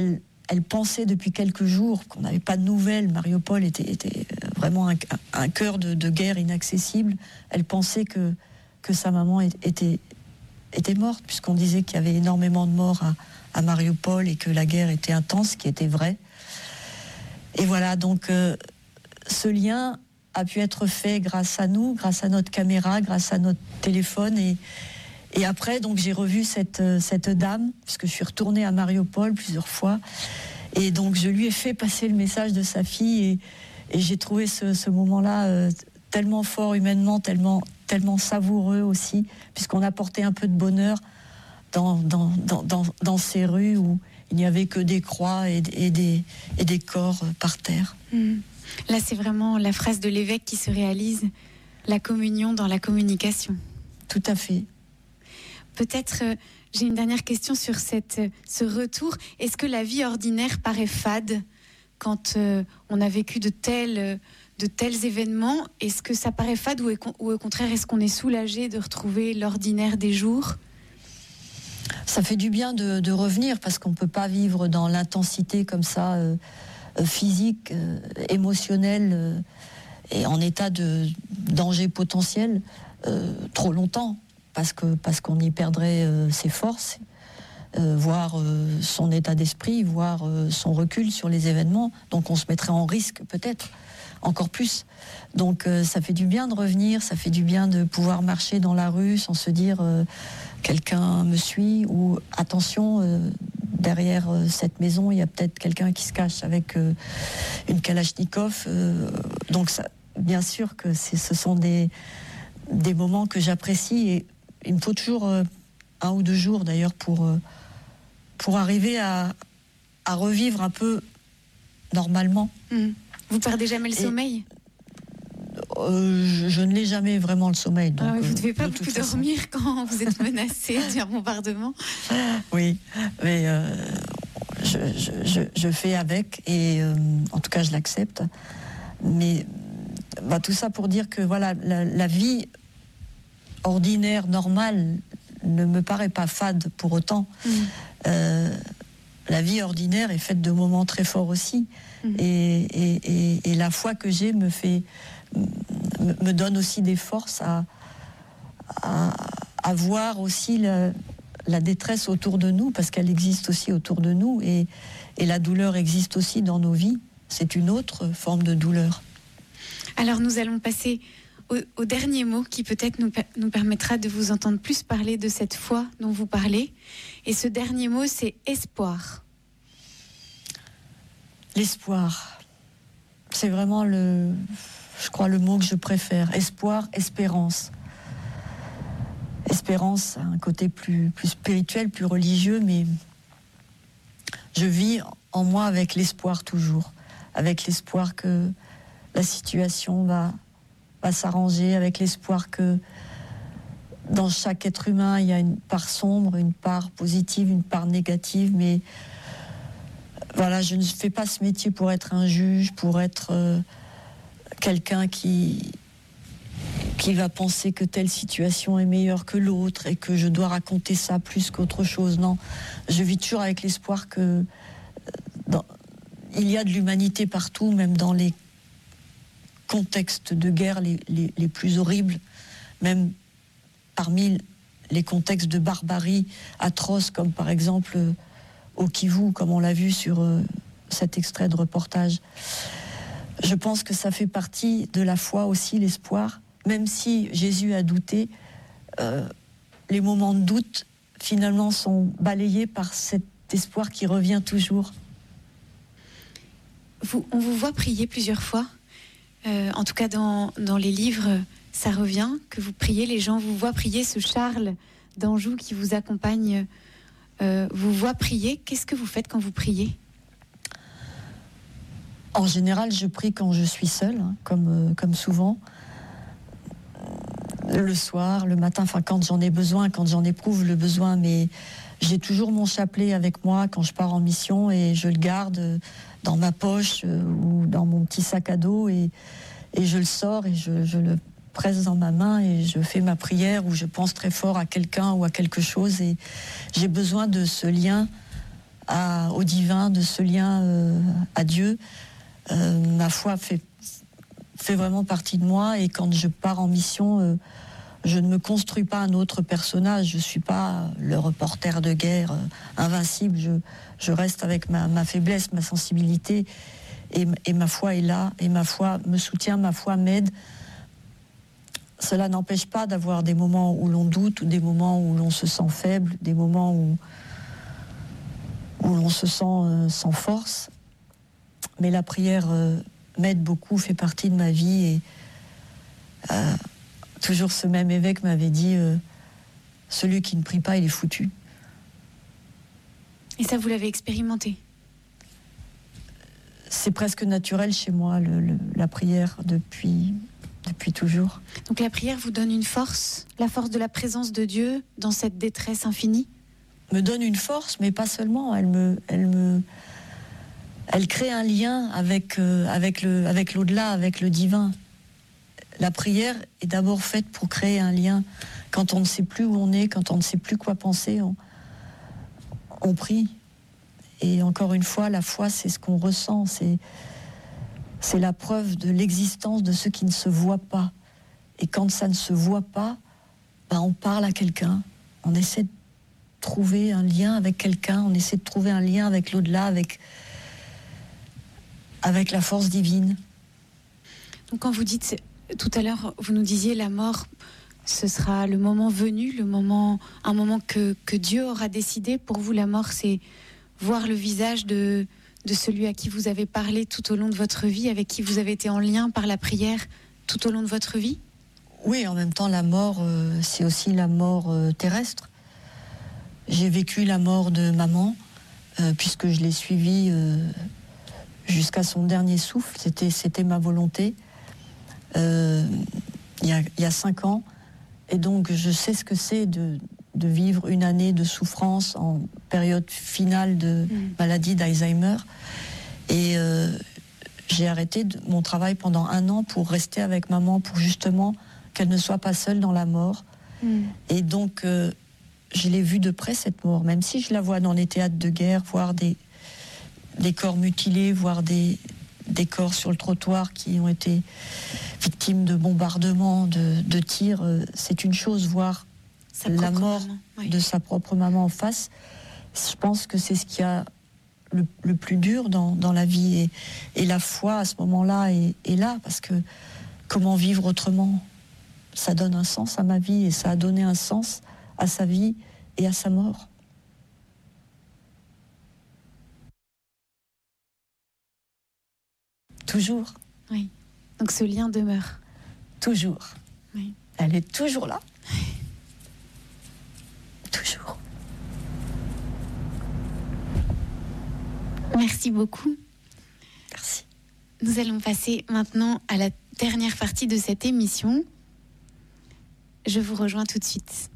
elle pensait depuis quelques jours qu'on n'avait pas de nouvelles. Mariupol était, était vraiment un, un cœur de, de guerre inaccessible. Elle pensait que, que sa maman était, était morte, puisqu'on disait qu'il y avait énormément de morts à, à Mariupol et que la guerre était intense, ce qui était vrai. Et voilà, donc euh, ce lien a pu être fait grâce à nous, grâce à notre caméra, grâce à notre téléphone. Et, et après, donc, j'ai revu cette, cette dame, puisque je suis retournée à Mariupol plusieurs fois. Et donc, je lui ai fait passer le message de sa fille. Et, et j'ai trouvé ce, ce moment-là euh, tellement fort humainement, tellement, tellement savoureux aussi, puisqu'on apportait un peu de bonheur dans, dans, dans, dans, dans ces rues où il n'y avait que des croix et, et, des, et des corps par terre. Mmh. Là, c'est vraiment la phrase de l'évêque qui se réalise, la communion dans la communication. Tout à fait. Peut-être, euh, j'ai une dernière question sur cette, ce retour. Est-ce que la vie ordinaire paraît fade quand euh, on a vécu de tels, de tels événements? Est-ce que ça paraît fade ou, est, ou au contraire, est-ce qu'on est soulagé de retrouver l'ordinaire des jours? Ça fait du bien de, de revenir, parce qu'on ne peut pas vivre dans l'intensité comme ça, euh, physique, euh, émotionnelle, euh, et en état de danger potentiel euh, trop longtemps. Parce que parce qu'on y perdrait euh, ses forces, euh, voire euh, son état d'esprit, voire euh, son recul sur les événements. Donc on se mettrait en risque peut-être encore plus. Donc euh, ça fait du bien de revenir, ça fait du bien de pouvoir marcher dans la rue sans se dire euh, quelqu'un me suit, ou attention, euh, derrière euh, cette maison il y a peut-être quelqu'un qui se cache avec euh, une Kalachnikov. Euh, donc ça, bien sûr que c'est, ce sont des des moments que j'apprécie, et il me faut toujours euh, un ou deux jours d'ailleurs pour, euh, pour arriver à, à revivre un peu normalement. Mmh. Vous perdez jamais le et, sommeil euh, je, je ne l'ai jamais vraiment le sommeil. Donc, ah, vous ne devez pas euh, beaucoup dormir façon. Quand vous êtes menacé d'un bombardement. Oui, mais euh, je, je, je, je fais avec, et euh, en tout cas je l'accepte. Mais bah, tout ça pour dire que voilà, la, la vie ordinaire, normale, ne me paraît pas fade pour autant. Mmh. Euh, la vie ordinaire est faite de moments très forts aussi. Mmh. Et, et, et, et la foi que j'ai me fait, me, me donne aussi des forces à, à, à voir aussi la, la détresse autour de nous, parce qu'elle existe aussi autour de nous, et, et la douleur existe aussi dans nos vies. C'est une autre forme de douleur. Alors nous allons passer au, au dernier mot qui peut-être nous, nous permettra de vous entendre plus parler de cette foi dont vous parlez. Et ce dernier mot, c'est espoir. L'espoir, c'est vraiment le, je crois, le mot que je préfère. Espoir, espérance. Espérance a un côté plus, plus spirituel, plus religieux, mais je vis en moi avec l'espoir toujours. Avec l'espoir que la situation va, va s'arranger, avec l'espoir que dans chaque être humain, il y a une part sombre, une part positive, une part négative, mais voilà, je ne fais pas ce métier pour être un juge, pour être euh, quelqu'un qui, qui va penser que telle situation est meilleure que l'autre et que je dois raconter ça plus qu'autre chose. Non, je vis toujours avec l'espoir que dans, il y a de l'humanité partout, même dans les contextes de guerre les, les, les plus horribles, même parmi les contextes de barbarie atroces, comme par exemple au Kivu, comme on l'a vu sur euh, cet extrait de reportage. Je pense que ça fait partie de la foi aussi, l'espoir. Même si Jésus a douté, euh, les moments de doute, finalement, sont balayés par cet espoir qui revient toujours. Vous, on vous voit prier plusieurs fois. Euh, en tout cas, dans, dans les livres, ça revient, que vous priez, les gens vous voient prier. Ce Charles d'Anjou qui vous accompagne euh, vous voit prier. Qu'est-ce que vous faites quand vous priez ? En général, je prie quand je suis seule, hein, comme, euh, comme souvent. Le soir, le matin, enfin quand j'en ai besoin, quand j'en éprouve le besoin, mais j'ai toujours mon chapelet avec moi quand je pars en mission, et je le garde dans ma poche euh, ou dans mon petit sac à dos, et, et je le sors et je, je le presse dans ma main et je fais ma prière, où je pense très fort à quelqu'un ou à quelque chose, et j'ai besoin de ce lien à, au divin, de ce lien euh, à Dieu. Euh, ma foi fait, fait vraiment partie de moi, et quand je pars en mission, euh, je ne me construis pas un autre personnage. Je ne suis pas le reporter de guerre euh, invincible. Je, je reste avec ma, ma faiblesse, ma sensibilité, et, et ma foi est là, et ma foi me soutient, ma foi m'aide. Cela n'empêche pas d'avoir des moments où l'on doute, ou des moments où l'on se sent faible, des moments où, où l'on se sent euh, sans force. Mais la prière euh, m'aide beaucoup, fait partie de ma vie. Et euh, toujours ce même évêque m'avait dit euh, « Celui qui ne prie pas, il est foutu ». Et ça, vous l'avez expérimenté? C'est presque naturel chez moi, le, le, la prière, depuis... depuis toujours. Donc la prière vous donne une force, la force de la présence de Dieu dans cette détresse infinie? Me donne une force, mais pas seulement. Elle me, elle me, elle crée un lien avec euh, avec le, avec l'au-delà, avec le divin. La prière est d'abord faite pour créer un lien. Quand on ne sait plus où on est, quand on ne sait plus quoi penser, on, on prie. Et encore une fois, la foi, c'est ce qu'on ressent. C'est C'est la preuve de l'existence de ce qui ne se voit pas. Et quand ça ne se voit pas, ben on parle à quelqu'un. On essaie de trouver un lien avec quelqu'un. On essaie de trouver un lien avec l'au-delà, avec, avec la force divine. Donc quand vous dites, tout à l'heure, vous nous disiez la mort, ce sera le moment venu, le moment, un moment que, que Dieu aura décidé. Pour vous, la mort, c'est voir le visage de... de celui à qui vous avez parlé tout au long de votre vie, avec qui vous avez été en lien par la prière tout au long de votre vie? Oui, en même temps, la mort, euh, c'est aussi la mort euh, terrestre. J'ai vécu la mort de maman, euh, puisque je l'ai suivie euh, jusqu'à son dernier souffle. C'était, c'était ma volonté, euh, il y a, il y a cinq ans. Et donc, je sais ce que c'est de... de vivre une année de souffrance en période finale de mmh. maladie d'Alzheimer. Et euh, j'ai arrêté de, mon travail pendant un an pour rester avec maman, pour justement qu'elle ne soit pas seule dans la mort. Mmh. Et donc, euh, je l'ai vue de près, cette mort, même si je la vois dans les théâtres de guerre, voir des, des corps mutilés, voir des, des corps sur le trottoir qui ont été victimes de bombardements, de, de tirs. Euh, c'est une chose, voir la mort maman, oui. de sa propre maman en face. Je pense que c'est ce qui a le, le plus dur dans, dans la vie, et, et la foi à ce moment-là est, est là, parce que comment vivre autrement? Ça donne un sens à ma vie, et ça a donné un sens à sa vie et à sa mort. Toujours. Oui. Donc ce lien demeure. Toujours. Oui. Elle est toujours là. Toujours. Merci beaucoup. Merci. Nous allons passer maintenant à la dernière partie de cette émission. Je vous rejoins tout de suite.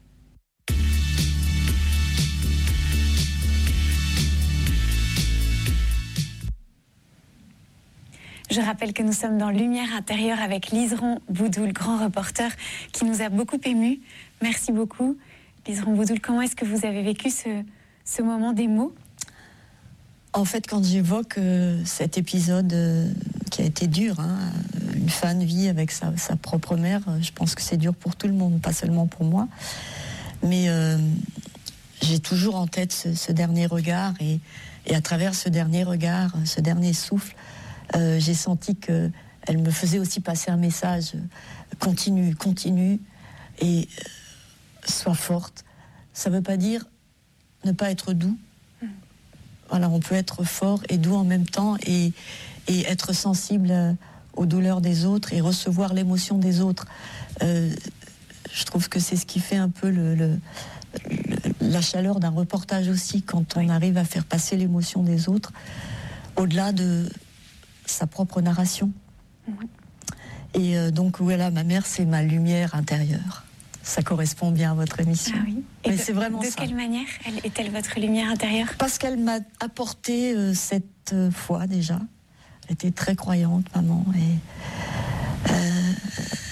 Je rappelle que nous sommes dans Lumière intérieure avec Liseron Boudoul, grand reporter qui nous a beaucoup émus. Merci beaucoup. Liseron Boudoul, comment est-ce que vous avez vécu ce, ce moment d'émo? En fait, quand j'évoque euh, cet épisode euh, qui a été dur, hein, une fin de vie avec sa, sa propre mère, euh, je pense que c'est dur pour tout le monde, pas seulement pour moi. Mais euh, j'ai toujours en tête ce, ce dernier regard, et, et à travers ce dernier regard, ce dernier souffle, euh, j'ai senti qu'elle me faisait aussi passer un message. Continue, continue, et euh, sois forte. Ça ne veut pas dire ne pas être doux. Voilà, on peut être fort et doux en même temps, et, et être sensible aux douleurs des autres et recevoir l'émotion des autres. Euh, je trouve que c'est ce qui fait un peu le, le, le, la chaleur d'un reportage aussi, quand on arrive à faire passer l'émotion des autres au-delà de sa propre narration. Mmh. Et euh, donc voilà, ma mère, c'est ma lumière intérieure. Ça correspond bien à votre émission. Ah oui. Et mais de, c'est vraiment de ça. quelle manière elle est-elle votre lumière intérieure? Parce qu'elle m'a apporté euh, cette euh, foi déjà. Elle était très croyante, maman. Et, euh,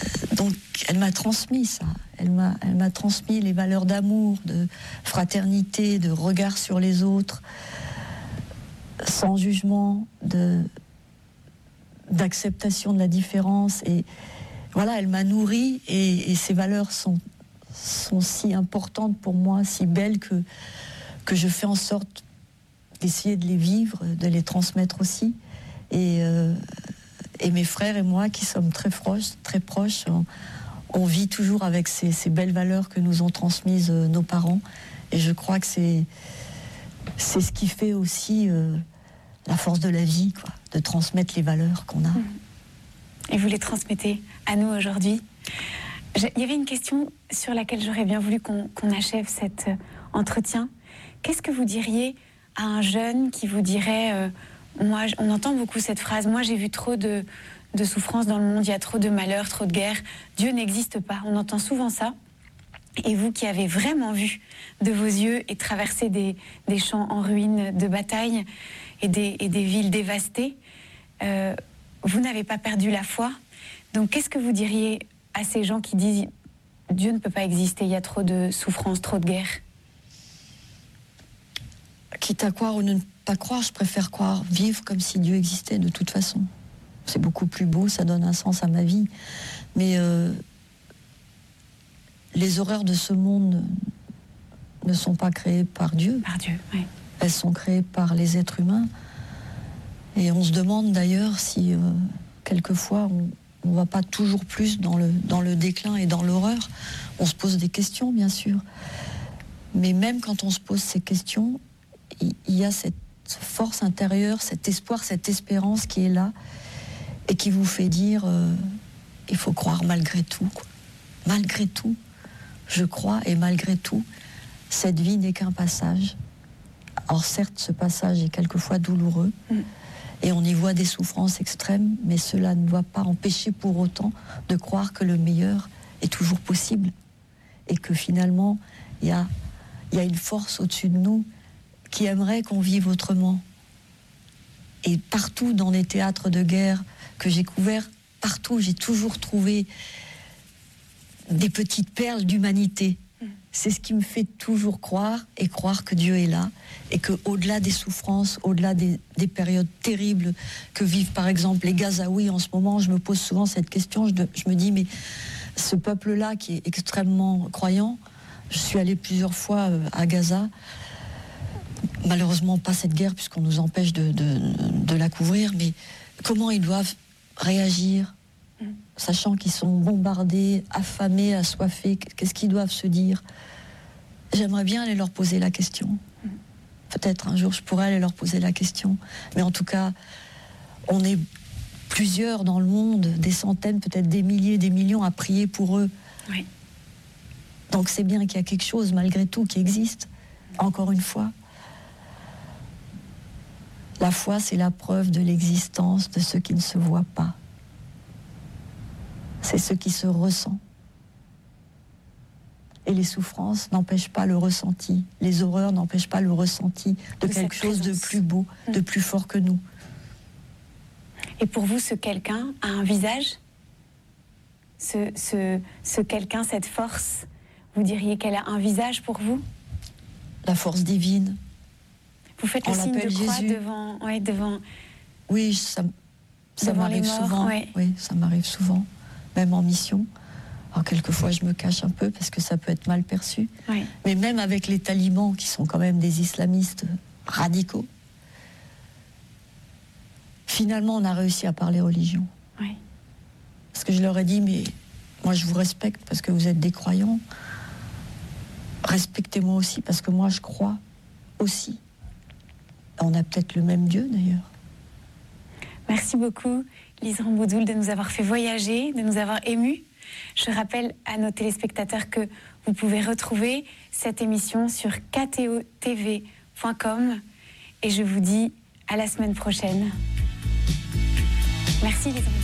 Donc, elle m'a transmis ça. Elle m'a, elle m'a transmis les valeurs d'amour, de fraternité, de regard sur les autres, sans jugement, de, d'acceptation de la différence. Et voilà, elle m'a nourrie, et, et ces valeurs sont, sont si importantes pour moi, si belles, que, que je fais en sorte d'essayer de les vivre, de les transmettre aussi. Et, euh, et mes frères et moi, qui sommes très proches, très proches, on, on vit toujours avec ces, ces belles valeurs que nous ont transmises euh, nos parents. Et je crois que c'est, c'est ce qui fait aussi euh, la force de la vie, quoi, de transmettre les valeurs qu'on a. Et vous les transmettez à nous aujourd'hui. Je, il y avait une question sur laquelle j'aurais bien voulu qu'on, qu'on achève cet euh, entretien. Qu'est-ce que vous diriez à un jeune qui vous dirait... Euh, moi, on entend beaucoup cette phrase, moi j'ai vu trop de, de souffrance dans le monde, il y a trop de malheur, trop de guerre, Dieu n'existe pas. On entend souvent ça. Et vous qui avez vraiment vu de vos yeux et traversé des, des champs en ruine de bataille et des, et des villes dévastées, euh, vous n'avez pas perdu la foi. Donc qu'est-ce que vous diriez à ces gens qui disent Dieu ne peut pas exister, il y a trop de souffrance, trop de guerre? Quitte à croire ou ne pas croire, je préfère croire, vivre comme si Dieu existait de toute façon. C'est beaucoup plus beau, ça donne un sens à ma vie. Mais euh, les horreurs de ce monde ne sont pas créées par Dieu. Par Dieu, oui. Elles sont créées par les êtres humains. Et on se demande d'ailleurs si, euh, quelquefois, on ne va pas toujours plus dans le, dans le déclin et dans l'horreur. On se pose des questions, bien sûr. Mais même quand on se pose ces questions, il y a cette force intérieure, cet espoir, cette espérance qui est là et qui vous fait dire euh, il faut croire malgré tout, quoi. Malgré tout, je crois, et malgré tout, cette vie n'est qu'un passage. Alors certes, ce passage est quelquefois douloureux, mm. et on y voit des souffrances extrêmes, mais cela ne doit pas empêcher pour autant de croire que le meilleur est toujours possible, et que finalement, il y a, y a une force au-dessus de nous qui aimerait qu'on vive autrement. Et partout dans les théâtres de guerre que j'ai couverts, partout j'ai toujours trouvé des petites perles d'humanité. C'est ce qui me fait toujours croire, et croire que Dieu est là, et qu'au-delà des souffrances, au-delà des, des périodes terribles que vivent par exemple les Gazaouis en ce moment, je me pose souvent cette question, je, de, je me dis, mais ce peuple-là qui est extrêmement croyant, je suis allée plusieurs fois à Gaza, malheureusement pas cette guerre puisqu'on nous empêche de, de, de la couvrir, mais comment ils doivent réagir, mmh. sachant qu'ils sont bombardés, affamés, assoiffés, qu'est-ce qu'ils doivent se dire? J'aimerais bien aller leur poser la question. Mmh. Peut-être un jour je pourrais aller leur poser la question, mais en tout cas, on est plusieurs dans le monde, des centaines, peut-être des milliers, des millions à prier pour eux. Oui. Donc c'est bien qu'il y a quelque chose malgré tout qui existe, encore une fois. La foi, c'est la preuve de l'existence de ce qui ne se voit pas. C'est ce qui se ressent. Et les souffrances n'empêchent pas le ressenti. Les horreurs n'empêchent pas le ressenti de, de quelque chose de plus beau, mmh. de plus fort que nous. Et pour vous, ce quelqu'un a un visage ? Ce, ce, ce quelqu'un, cette force, vous diriez qu'elle a un visage pour vous ? La force divine. Vous faites le signe de croix devant, ouais, devant. Oui, ça, ça m'arrive souvent. Ouais. Oui, ça m'arrive souvent, même en mission. Alors quelquefois, je me cache un peu parce que ça peut être mal perçu. Ouais. Mais même avec les talibans, qui sont quand même des islamistes radicaux, finalement, on a réussi à parler religion. Ouais. Parce que je leur ai dit, mais moi, je vous respecte parce que vous êtes des croyants. Respectez-moi aussi parce que moi, je crois aussi. On a peut-être le même Dieu, d'ailleurs. Merci beaucoup, Lise Ramboudoul, de nous avoir fait voyager, de nous avoir émus. Je rappelle à nos téléspectateurs que vous pouvez retrouver cette émission sur k t o t v point com. Et je vous dis à la semaine prochaine. Merci, Lise Ramboudoul.